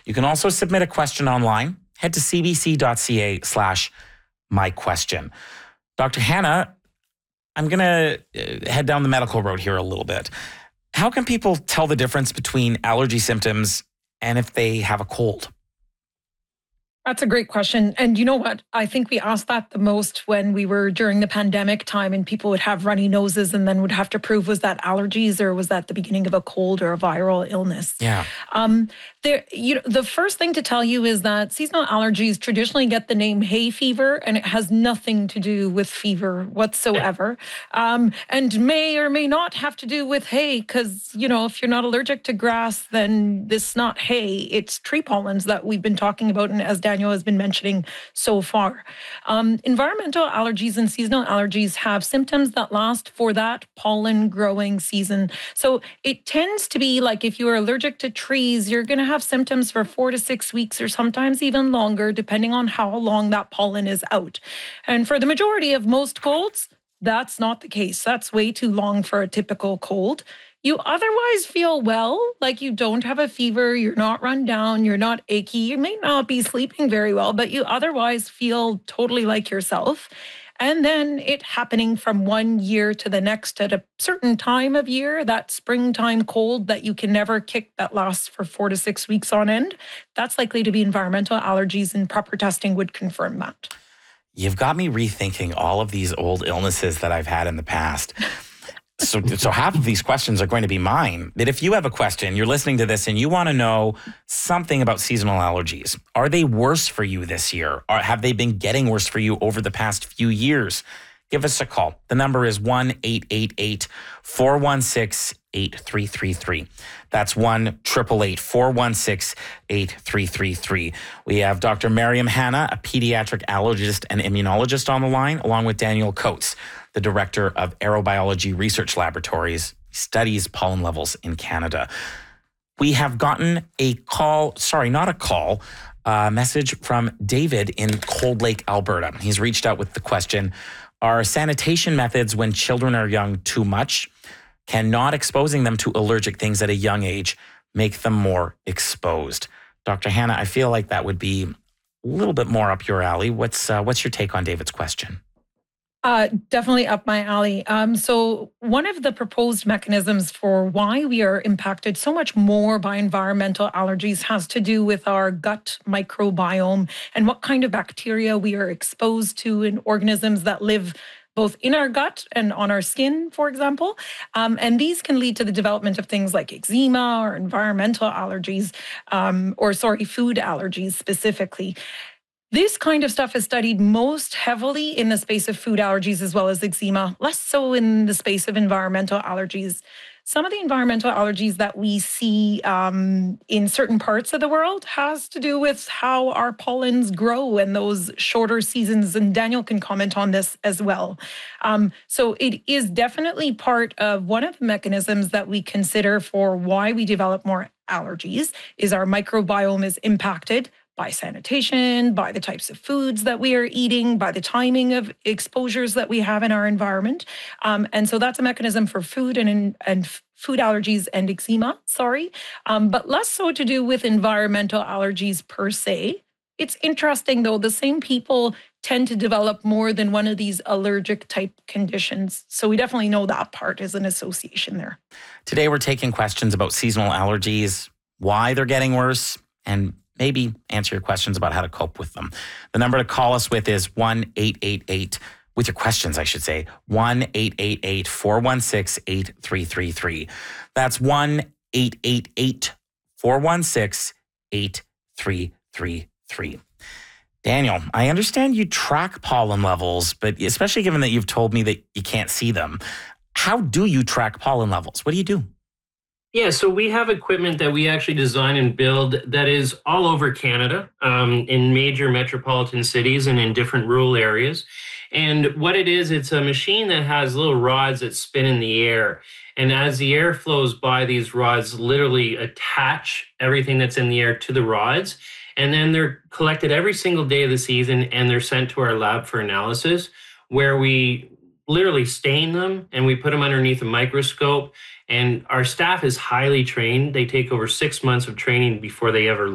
You can also submit a question online. Head to cbc.ca/myquestion. Dr. Hannah, I'm going to head down the medical road here a little bit. How can people tell the difference between allergy symptoms and if they have a cold? That's a great question. And you know what? I think we asked that the most when we were during the pandemic time and people would have runny noses and then would have to prove, was that allergies or was that the beginning of a cold or a viral illness? Yeah. The first thing to tell you is that seasonal allergies traditionally get the name hay fever, and it has nothing to do with fever whatsoever. And may or may not have to do with hay because, if you're not allergic to grass, then this is not hay. It's tree pollens that we've been talking about. And as Daniel has been mentioning so far. Environmental allergies and seasonal allergies have symptoms that last for that pollen growing season. So it tends to be like if you are allergic to trees, you're going to have symptoms for 4 to 6 weeks or sometimes even longer, depending on how long that pollen is out. And for the majority of most colds, that's not the case. That's way too long for a typical cold. You otherwise feel well, like you don't have a fever, you're not run down, you're not achy, you may not be sleeping very well, but you otherwise feel totally like yourself. And then it happening from one year to the next at a certain time of year, that springtime cold that you can never kick that lasts for 4 to 6 weeks on end, that's likely to be environmental allergies, and proper testing would confirm that. You've got me rethinking all of these old illnesses that I've had in the past. So half of these questions are going to be mine. That if you have a question, you're listening to this and you want to know something about seasonal allergies. Are they worse for you this year? Or have they been getting worse for you over the past few years? Give us a call. The number is 1-888-416-8333. That's 1-888-416-8333. We have Dr. Mariam Hanna, a pediatric allergist and immunologist on the line, along with Daniel Coates, the director of Aerobiology Research Laboratories, studies pollen levels in Canada. We have gotten a message from David in Cold Lake, Alberta. He's reached out with the question, are sanitation methods when children are young too much? Can not exposing them to allergic things at a young age make them more exposed? Dr. Hannah, I feel like that would be a little bit more up your alley. What's your take on David's question? Definitely up my alley. So one of the proposed mechanisms for why we are impacted so much more by environmental allergies has to do with our gut microbiome and what kind of bacteria we are exposed to in organisms that live both in our gut and on our skin, for example. And these can lead to the development of things like eczema or environmental allergies, food allergies specifically. This kind of stuff is studied most heavily in the space of food allergies as well as eczema, less so in the space of environmental allergies. Some of the environmental allergies that we see in certain parts of the world has to do with how our pollens grow in those shorter seasons, and Daniel can comment on this as well. So it is definitely part of one of the mechanisms that we consider for why we develop more allergies is our microbiome is impacted by sanitation, by the types of foods that we are eating, by the timing of exposures that we have in our environment. And so that's a mechanism for food and food allergies and eczema, but less so to do with environmental allergies per se. It's interesting, though, the same people tend to develop more than one of these allergic type conditions. So we definitely know that part is an association there. Today, we're taking questions about seasonal allergies, why they're getting worse, and maybe answer your questions about how to cope with them. The number to call us with is 1-888, with your questions, I should say, 1-888-416-8333. That's 1-888-416-8333. Daniel, I understand you track pollen levels, but especially given that you've told me that you can't see them, how do you track pollen levels? What do you do? Yeah, so we have equipment that we actually design and build that is all over Canada, in major metropolitan cities and in different rural areas. And what it is, it's a machine that has little rods that spin in the air. And as the air flows by, these rods literally attach everything that's in the air to the rods. And then they're collected every single day of the season and they're sent to our lab for analysis, where we literally stain them and we put them underneath a microscope. And our staff is highly trained. They take over 6 months of training before they ever